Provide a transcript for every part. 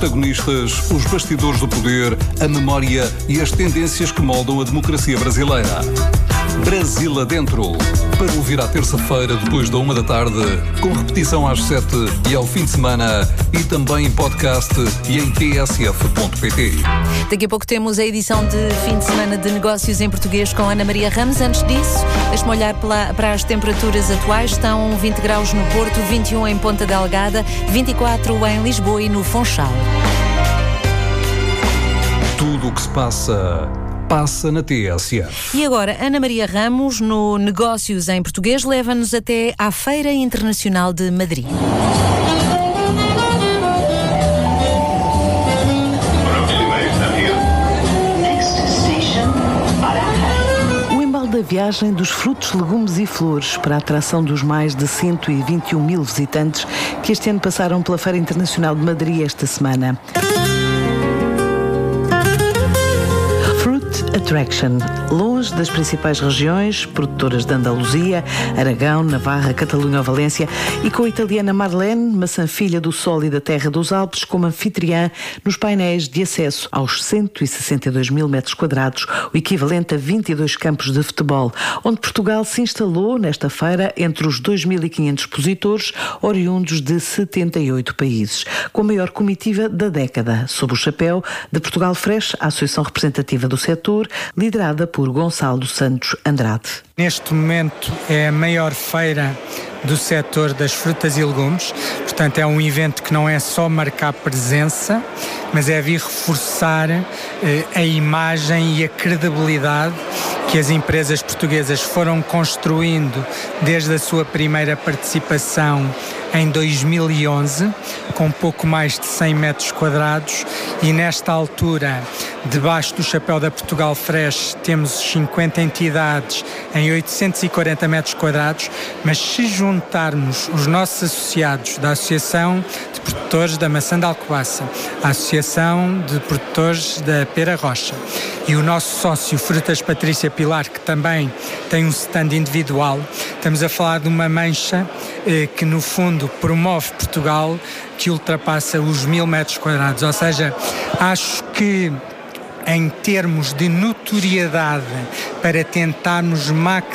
protagonistas, os bastidores do poder, a memória e as tendências que moldam a democracia brasileira. Brasil Adentro. Para ouvir à terça-feira, depois da 1 da tarde, com repetição às 7 e ao fim de semana, e também em podcast e em tsf.pt. Daqui a pouco temos a edição de fim de semana de Negócios em Português com Ana Maria Ramos. Antes disso, deixe-me olhar para as temperaturas atuais. Estão 20 graus no Porto, 21 em Ponta Delgada, 24 em Lisboa e no Funchal. Tudo o que se passa na TSF. E agora, Ana Maria Ramos, no Negócios em Português, leva-nos até à Feira Internacional de Madrid. O embalo da viagem dos frutos, legumes e flores para a atração dos mais de 121 mil visitantes que este ano passaram pela Feira Internacional de Madrid esta semana. Attraction, longe das principais regiões produtoras de Andaluzia, Aragão, Navarra, Catalunha ou Valência, e com a italiana Marlene, maçã filha do sol e da terra dos Alpes, como anfitriã nos painéis de acesso aos 162 mil metros quadrados, o equivalente a 22 campos de futebol, onde Portugal se instalou nesta feira entre os 2.500 expositores, oriundos de 78 países, com a maior comitiva da década, sob o chapéu de Portugal Fresh, a associação representativa do setor, liderada por Gonçalo Santos Andrade. Neste momento é a maior feira do setor das frutas e legumes, portanto é um evento que não é só marcar presença, mas é vir reforçar a imagem e a credibilidade que as empresas portuguesas foram construindo desde a sua primeira participação em 2011, com pouco mais de 100 metros quadrados, e nesta altura, debaixo do chapéu da Portugal Fresh, temos 50 entidades em 840 metros quadrados, mas se juntarmos os nossos associados da Associação de Produtores da Maçã de Alcobaça, a Associação de Produtores da Pera Rocha e o nosso sócio Frutas Patrícia Pilar, que também tem um stand individual, estamos a falar de uma mancha que no fundo promove Portugal, que ultrapassa os 1000 metros quadrados, ou seja, acho que em termos de notoriedade, para tentarmos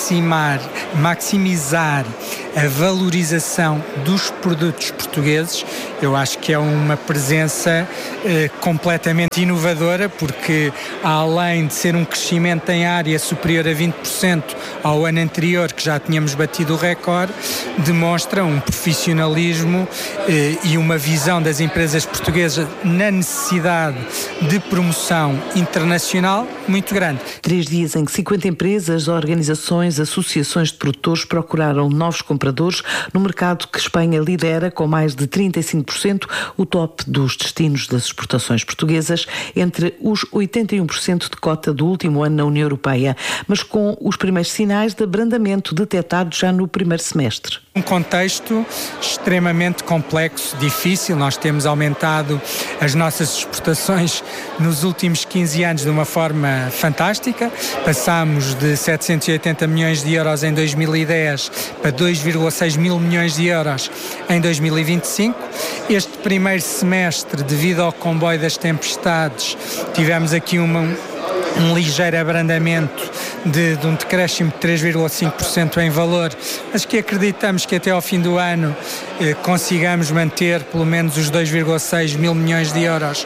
maximizar a valorização dos produtos portugueses, eu acho que é uma presença completamente inovadora, porque além de ser um crescimento em área superior a 20% ao ano anterior, que já tínhamos batido o recorde, demonstra um profissionalismo e uma visão das empresas portuguesas na necessidade de promoção internacional muito grande. 3 dias em que 50 empresas, organizações, associações de produtores procuraram novos compradores no mercado que Espanha lidera com mais de 35%, o top dos destinos das exportações portuguesas, entre os 81% de cota do último ano na União Europeia, mas com os primeiros sinais de abrandamento detectados já no primeiro semestre. Um contexto extremamente complexo, difícil. Nós temos aumentado as nossas exportações nos últimos 15 anos de uma forma fantástica. Passámos de 780 milhões de euros em 2010 para 2,6 mil milhões de euros em 2025. Este primeiro semestre, devido ao comboio das tempestades, tivemos aqui um ligeiro abrandamento de um decréscimo de 3,5% em valor, mas que acreditamos que até ao fim do ano consigamos manter pelo menos os 2,6 mil milhões de euros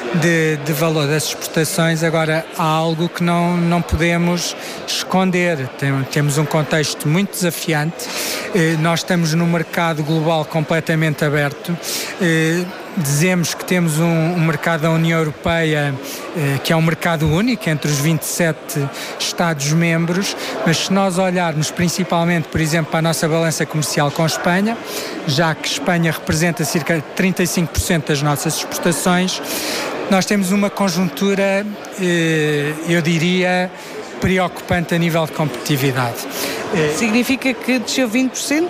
de valor das exportações. Agora, há algo que não podemos esconder. Temos um contexto muito desafiante. Nós estamos num mercado global completamente aberto. Dizemos que temos um mercado da União Europeia que é um mercado único entre os 27 Estados-membros, mas se nós olharmos principalmente, por exemplo, para a nossa balança comercial com Espanha, já que Espanha representa cerca de 35% das nossas exportações, nós temos uma conjuntura, eu diria, preocupante a nível de competitividade. Significa que desceu 20%?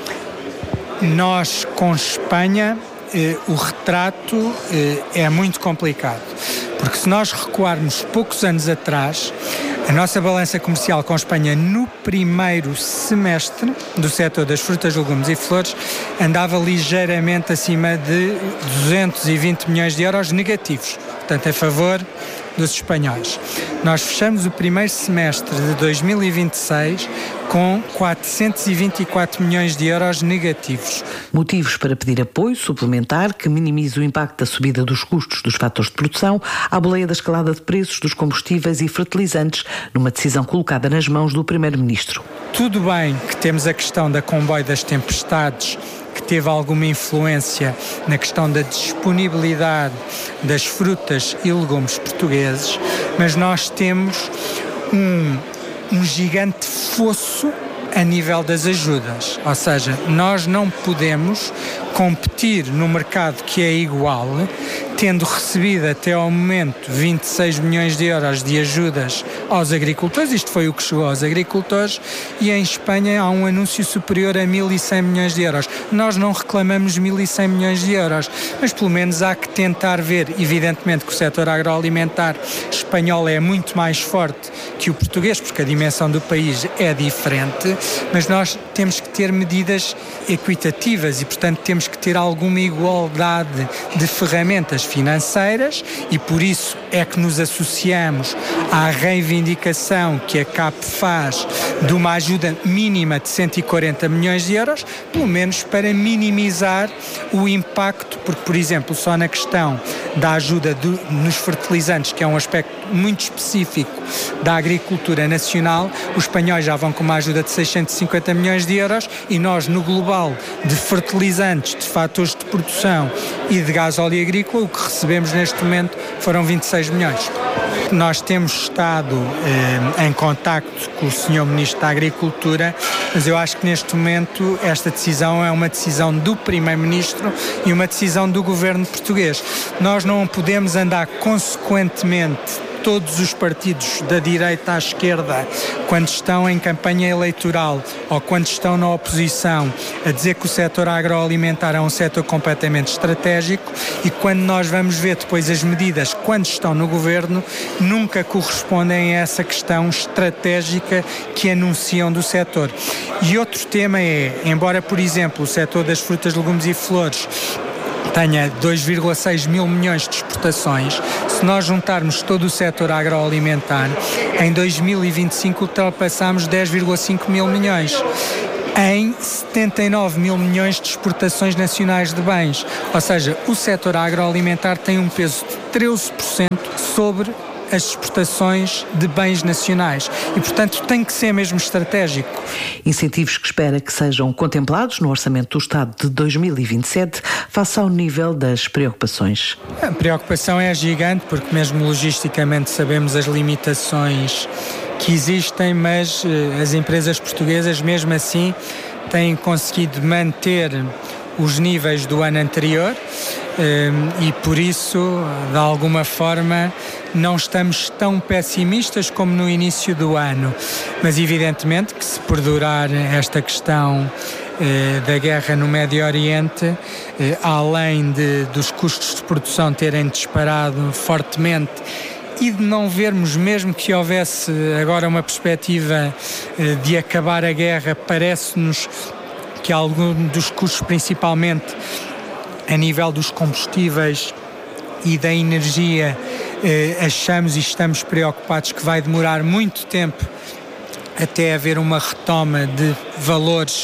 Nós, com Espanha, o retrato é muito complicado, porque se nós recuarmos poucos anos atrás, A nossa balança comercial com a Espanha no primeiro semestre do setor das frutas, legumes e flores andava ligeiramente acima de 220 milhões de euros negativos, portanto a favor dos espanhóis. Nós fechamos o primeiro semestre de 2026 com 424 milhões de euros negativos. Motivos para pedir apoio suplementar que minimize o impacto da subida dos custos dos fatores de produção à boleia da escalada de preços dos combustíveis e fertilizantes, numa decisão colocada nas mãos do Primeiro-Ministro. Tudo bem que temos a questão da comboio das tempestades, que teve alguma influência na questão da disponibilidade das frutas e legumes portugueses, mas nós temos um gigante fosso a nível das ajudas, ou seja, nós não podemos competir no mercado que é igual, tendo recebido até ao momento 26 milhões de euros de ajudas aos agricultores, isto foi o que chegou aos agricultores, e em Espanha há um anúncio superior a 1.100 milhões de euros. Nós não reclamamos 1.100 milhões de euros, mas pelo menos há que tentar ver, evidentemente que o setor agroalimentar espanhol é muito mais forte que o português, porque a dimensão do país é diferente, mas nós temos que ter medidas equitativas e, portanto, temos que ter alguma igualdade de ferramentas financeiras e por isso é que nos associamos à reivindicação que a CAP faz de uma ajuda mínima de 140 milhões de euros, pelo menos para minimizar o impacto, porque, por exemplo, só na questão da ajuda nos fertilizantes, que é um aspecto muito específico da agricultura nacional, os espanhóis já vão com uma ajuda de 650 milhões de euros e nós, no global de fertilizantes, de fatores de produção e de gás óleo agrícola, o que recebemos neste momento foram 26 milhões. Nós temos estado em contacto com o Sr. Ministro da Agricultura, mas eu acho que neste momento esta decisão é uma decisão do Primeiro-Ministro e uma decisão do Governo português. Nós não podemos andar consequentemente todos os partidos da direita à esquerda, quando estão em campanha eleitoral ou quando estão na oposição, a dizer que o setor agroalimentar é um setor completamente estratégico e quando nós vamos ver depois as medidas, quando estão no governo, nunca correspondem a essa questão estratégica que anunciam do setor. E outro tema é, embora, por exemplo, o setor das frutas, legumes e flores tenha 2,6 mil milhões de exportações, se nós juntarmos todo o setor agroalimentar, em 2025 ultrapassamos 10,5 mil milhões. Em 79 mil milhões de exportações nacionais de bens. Ou seja, o setor agroalimentar tem um peso de 13% sobre as exportações de bens nacionais e, portanto, tem que ser mesmo estratégico. Incentivos que espera que sejam contemplados no Orçamento do Estado de 2027 face ao nível das preocupações. A preocupação é gigante porque mesmo logisticamente sabemos as limitações que existem, mas as empresas portuguesas mesmo assim têm conseguido manter os níveis do ano anterior e por isso, de alguma forma, não estamos tão pessimistas como no início do ano, mas evidentemente que se perdurar esta questão da guerra no Médio Oriente, além dos custos de produção terem disparado fortemente e de não vermos, mesmo que houvesse agora uma perspectiva de acabar a guerra, parece-nos que algum dos custos, principalmente a nível dos combustíveis e da energia, achamos e estamos preocupados que vai demorar muito tempo até haver uma retoma de valores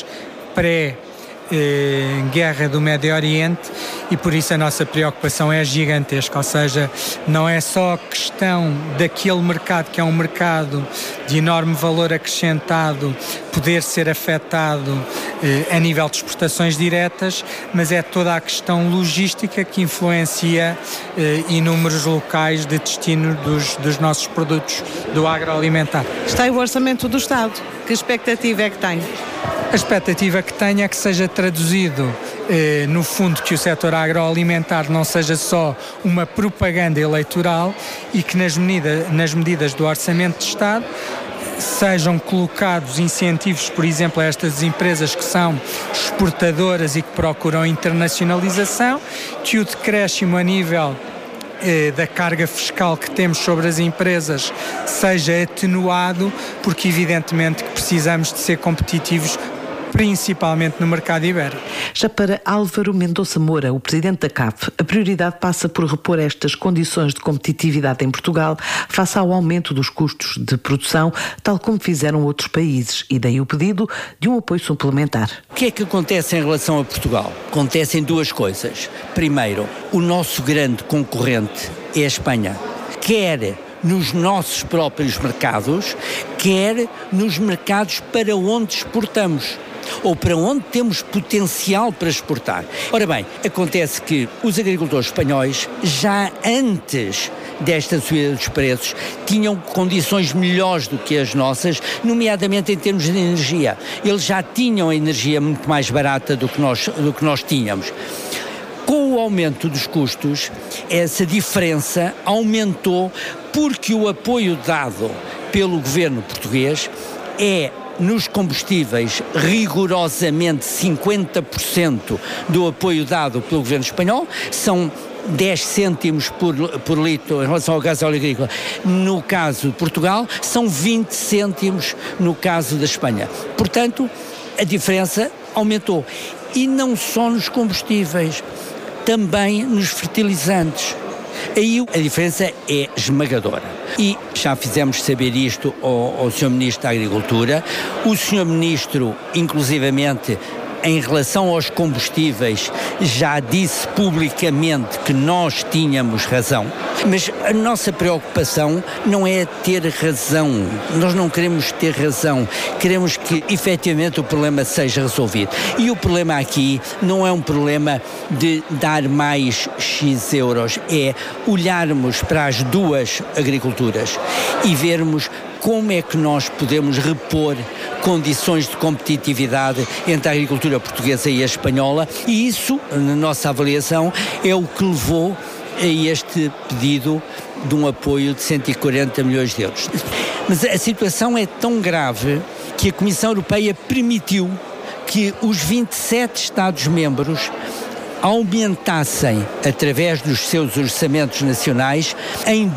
pré-guerra do Médio Oriente e por isso a nossa preocupação é gigantesca, ou seja, não é só a questão daquele mercado que é um mercado de enorme valor acrescentado poder ser afetado a nível de exportações diretas, mas é toda a questão logística que influencia inúmeros locais de destino dos nossos produtos do agroalimentar. Está aí o Orçamento do Estado. Que expectativa é que tem? A expectativa que tenho é que seja traduzido, no fundo, que o setor agroalimentar não seja só uma propaganda eleitoral e que nas medidas do Orçamento de Estado sejam colocados incentivos, por exemplo, a estas empresas que são exportadoras e que procuram internacionalização, que o decréscimo a nível da carga fiscal que temos sobre as empresas seja atenuado, porque evidentemente que precisamos de ser competitivos, principalmente no mercado ibérico. Já para Álvaro Mendonça Moura, o presidente da CAF, a prioridade passa por repor estas condições de competitividade em Portugal face ao aumento dos custos de produção, tal como fizeram outros países, e daí o pedido de um apoio suplementar. O que é que acontece em relação a Portugal? Acontecem duas coisas. Primeiro, o nosso grande concorrente é a Espanha, quer nos nossos próprios mercados, quer nos mercados para onde exportamos, ou para onde temos potencial para exportar. Ora bem, acontece que os agricultores espanhóis, já antes desta subida dos preços, tinham condições melhores do que as nossas, nomeadamente em termos de energia. Eles já tinham a energia muito mais barata do que nós tínhamos. Com o aumento dos custos, essa diferença aumentou, porque o apoio dado pelo governo português é, nos combustíveis, rigorosamente 50% do apoio dado pelo governo espanhol, são 10 cêntimos por litro em relação ao gás óleo agrícola. No caso de Portugal, são 20 cêntimos no caso da Espanha. Portanto, a diferença aumentou. E não só nos combustíveis, também nos fertilizantes. Aí a diferença é esmagadora. E já fizemos saber isto ao Sr. Ministro da Agricultura. O Sr. Ministro, inclusivamente, em relação aos combustíveis, já disse publicamente que nós tínhamos razão, mas a nossa preocupação não é ter razão, nós não queremos ter razão, queremos que efetivamente o problema seja resolvido. E o problema aqui não é um problema de dar mais X euros, é olharmos para as duas agriculturas e vermos como é que nós podemos repor condições de competitividade entre a agricultura portuguesa e a espanhola, e isso, na nossa avaliação, é o que levou a este pedido de um apoio de 140 milhões de euros. Mas a situação é tão grave que a Comissão Europeia permitiu que os 27 Estados-membros aumentassem, através dos seus orçamentos nacionais, em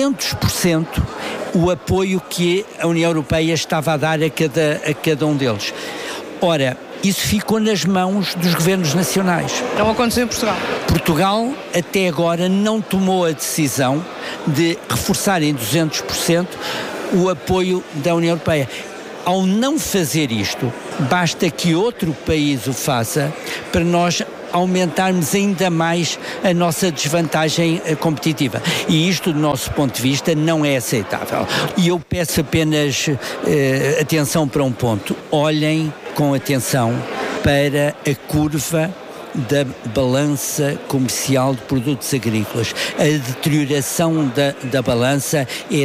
200% o apoio que a União Europeia estava a dar a cada um deles. Ora, isso ficou nas mãos dos governos nacionais. Não aconteceu em Portugal. Portugal, até agora, não tomou a decisão de reforçar em 200% o apoio da União Europeia. Ao não fazer isto, basta que outro país o faça para nós aumentarmos ainda mais a nossa desvantagem competitiva. E isto, do nosso ponto de vista, não é aceitável. E eu peço apenas atenção para um ponto. Olhem com atenção para a curva da balança comercial de produtos agrícolas. A deterioração da balança é